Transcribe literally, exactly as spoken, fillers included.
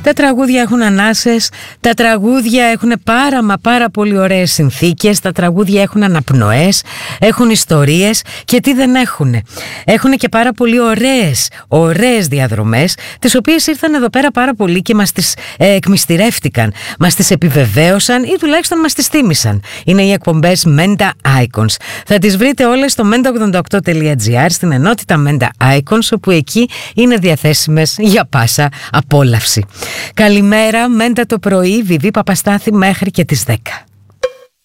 Τα τραγούδια έχουν ανάσες, τα τραγούδια έχουν πάρα μα πάρα πολύ ωραίες συνθήκες, τα τραγούδια έχουν αναπνοές, έχουν ιστορίες και τι δεν έχουνε. Έχουν και πάρα πολύ ωραίες, ωραίες διαδρομές, τις οποίες ήρθαν εδώ πέρα πάρα πολύ και μας τις ε, εκμυστηρεύτηκαν, μας τις επιβεβαίωσαν ή τουλάχιστον μας τις θύμισαν. Είναι οι εκπομπές Menda Icons. Θα τις βρείτε όλες στο menda ογδόντα οκτώ τελεία gr, στην ενότητα Menda Icons, όπου εκεί είναι διαθέσιμες για πάσα απόλαυση. Καλημέρα, Μέντα το πρωί, Βιβί Παπαστάθη μέχρι και τις δέκα.